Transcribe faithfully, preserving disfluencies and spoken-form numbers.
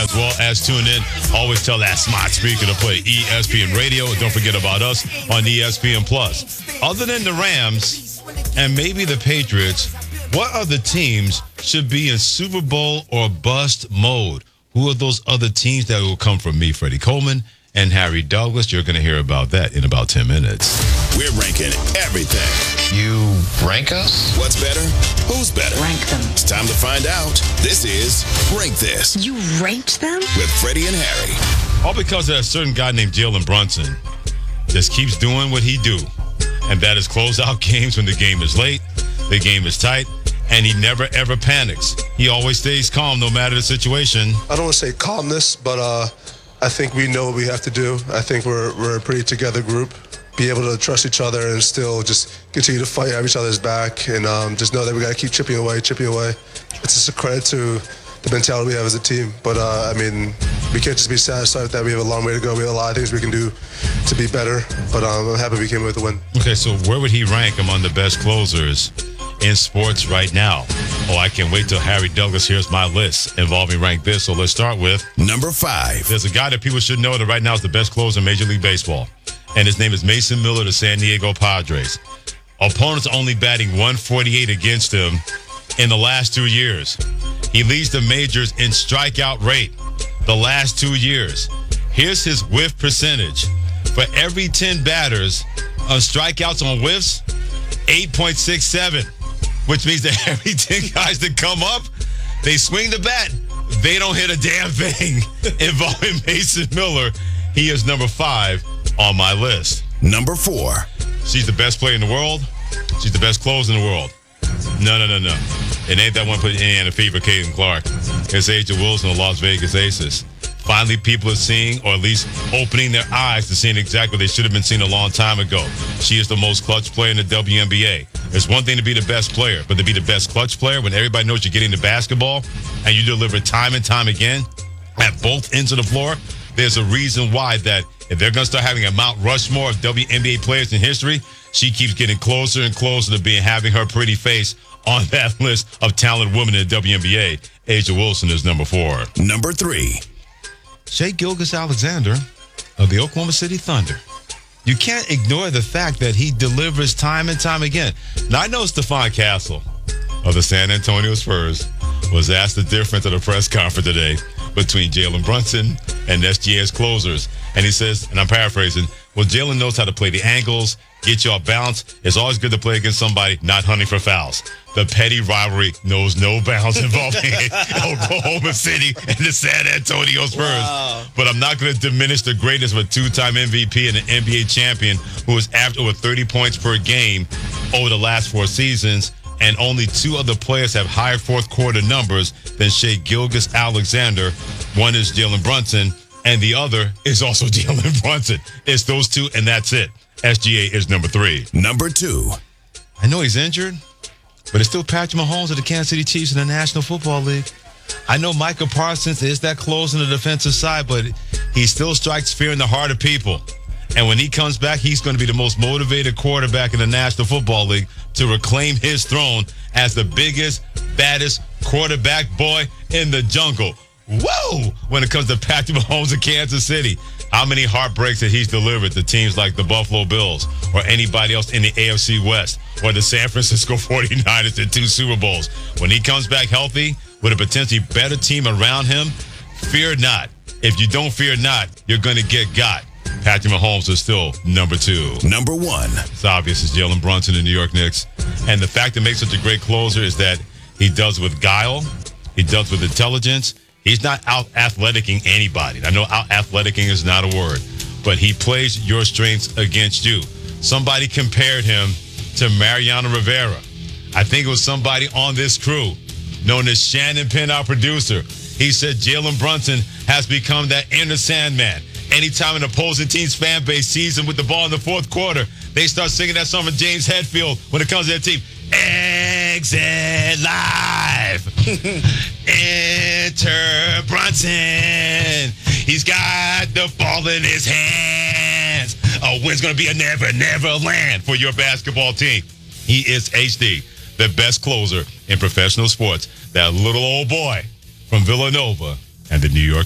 as well as tune in. Always tell that smart speaker to play E S P N Radio. And don't forget about us on E S P N Plus. Other than the Rams and maybe the Patriots, what other teams should be in Super Bowl or bust mode? Who are those other teams that will come from me, Freddie Coleman, and Harry Douglas? You're going to hear about that in about ten minutes. We're ranking everything. You rank us? What's better? Who's better? Rank them. It's time to find out. This is Rank This. You ranked them? With Freddie and Harry. All because of a certain guy named Jalen Brunson just keeps doing what he do. And that is close out games when the game is late, the game is tight, and he never, ever panics. He always stays calm no matter the situation. I don't want to say calmness, but uh, I think we know what we have to do. I think we're we're a pretty together group. Be able to trust each other and still just continue to fight at each other's back, and um, just know that we got to keep chipping away, chipping away. It's just a credit to the mentality we have as a team. But, uh, I mean, we can't just be satisfied with that. We have a long way to go. We have a lot of things we can do to be better. But um, I'm happy we came away with the win. Okay, so where would he rank among the best closers in sports right now? Oh, I can't wait till Harry Douglas hears my list involving Rank This. So let's start with number five. There's a guy that people should know that right now is the best closer in Major League Baseball. And his name is Mason Miller, the San Diego Padres. Opponents only batting one forty-eight against him in the last two years. He leads the majors in strikeout rate the last two years. Here's his whiff percentage. For every ten batters on strikeouts on whiffs, eight point six seven, which means that every ten guys that come up, they swing the bat. They don't hit a damn thing involving Mason Miller. He is number five on my list. Number four. She's the best player in the world. She's the best closer in the world. No, no, no, no. It ain't that one put in a fever, Caden Clark. It's A'ja Wilson of the Las Vegas Aces. Finally, people are seeing, or at least opening their eyes to seeing exactly what they should have been seeing a long time ago. She is the most clutch player in the W N B A. It's one thing to be the best player, but to be the best clutch player when everybody knows you're getting the basketball and you deliver time and time again at both ends of the floor, there's a reason why that if they're going to start having a Mount Rushmore of W N B A players in history, she keeps getting closer and closer to being having her pretty face on that list of talented women in the W N B A. A'ja Wilson is number four. Number three. Shai Gilgeous-Alexander of the Oklahoma City Thunder. You can't ignore the fact that he delivers time and time again. Now, I know Stephon Castle of the San Antonio Spurs was asked the difference at a press conference today between Jalen Brunson and S G A's closers. And he says, and I'm paraphrasing, well, Jalen knows how to play the angles, get you off balance. It's always good to play against somebody not hunting for fouls. The petty rivalry knows no bounds involving Oklahoma City and the San Antonio Spurs. Wow. But I'm not going to diminish the greatness of a two-time M V P and an N B A champion who has averaged over thirty points per game over the last four seasons. And only two other players have higher fourth quarter numbers than Shai Gilgeous-Alexander. One is Jalen Brunson, and the other is also Jalen Brunson. It's those two, and that's it. S G A is number three. Number two. I know he's injured, but it's still Patrick Mahomes of the Kansas City Chiefs in the National Football League. I know Micah Parsons is that close on the defensive side, but he still strikes fear in the heart of people. And when he comes back, he's going to be the most motivated quarterback in the National Football League to reclaim his throne as the biggest, baddest quarterback boy in the jungle. Whoa! When it comes to Patrick Mahomes of Kansas City, how many heartbreaks that he's delivered to teams like the Buffalo Bills or anybody else in the A F C West or the San Francisco forty-niners in two Super Bowls. When he comes back healthy with a potentially better team around him, fear not. If you don't fear not, you're going to get got. Patrick Mahomes is still number two. Number one. It's obvious it's Jalen Brunson in the New York Knicks. And the fact that makes such a great closer is that he does with guile. He does with intelligence. He's not out-athleticing anybody. I know out-athleticing is not a word, but he plays your strengths against you. Somebody compared him to Mariano Rivera. I think it was somebody on this crew known as Shannon Penn, our producer. He said Jalen Brunson has become that inner Sandman. Anytime an opposing team's fan base sees him with the ball in the fourth quarter, they start singing that song from James Hetfield when it comes to their team. Exit live. Enter Brunson. He's got the ball in his hands. A win's going to be a never, never land for your basketball team. He is H D, the best closer in professional sports. That little old boy from Villanova and the New York